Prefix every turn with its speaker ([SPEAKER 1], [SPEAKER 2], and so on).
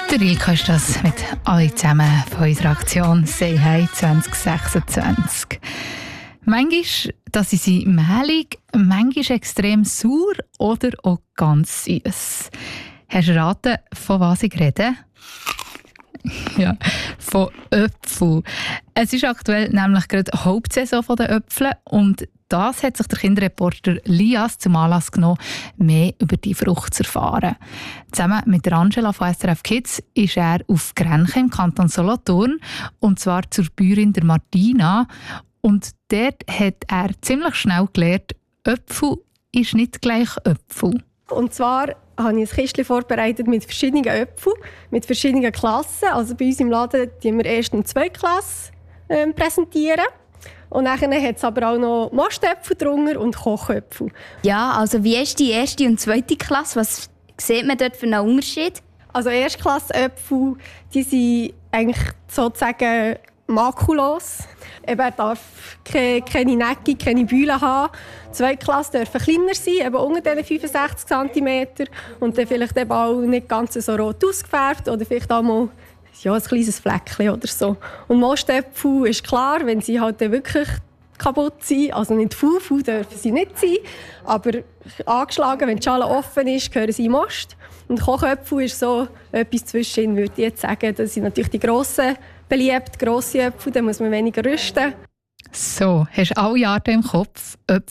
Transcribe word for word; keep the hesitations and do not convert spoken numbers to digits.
[SPEAKER 1] Der Rilke ist das mit alle zusammen von unserer Aktion «Say Hi zwanzig sechsundzwanzig». Manchmal das sind sie mehlig, manchmal extrem sauer oder auch ganz süß. Hast du erraten, von was ich rede? Ja, von Äpfeln. Es ist aktuell nämlich gerade die Hauptsaison der Äpfel und das hat sich der Kinderreporter Lias zum Anlass genommen, mehr über die Frucht zu erfahren. Zusammen mit der Angela von S R F Kids ist er auf Grenchen im Kanton Solothurn und zwar zur Bäuerin der Martina. Und dort hat er ziemlich schnell gelernt, Äpfel ist nicht gleich Äpfel.
[SPEAKER 2] Und zwar habe ich ein Kistchen vorbereitet mit verschiedenen Äpfeln, mit verschiedenen Klassen. Also bei uns im Laden präsentieren wir erst und zweite Klasse ähm, präsentieren. Und dann hat es aber auch noch Mastöpfel drunter und Kochäpfel.
[SPEAKER 3] Ja, also wie ist die erste und zweite Klasse? Was sieht man dort für einen Unterschied?
[SPEAKER 2] Also Erstklasse-Äpfel, die sind eigentlich sozusagen makellos. Eben, er darf keine, keine Necke, keine Beule haben. Zweite Klasse dürfen kleiner sein, eben unter diesen fünfundsechzig Zentimeter. Und dann vielleicht eben auch nicht ganz so rot ausgefärbt oder vielleicht auch mal ja, ein kleines Fleckchen oder so. Und Mastöpfel ist klar, wenn sie halt wirklich kaputt sind, also nicht faul, faul dürfen sie nicht sein, aber angeschlagen, wenn die Schale offen ist, gehören sie in Most. Und Kochäpfel ist so etwas zwischen, würde ich jetzt sagen. Das sind natürlich die grossen beliebt, grosse Äpfel, da muss man weniger rüsten.
[SPEAKER 1] So, hast du alle Arten im Kopf? Äpfel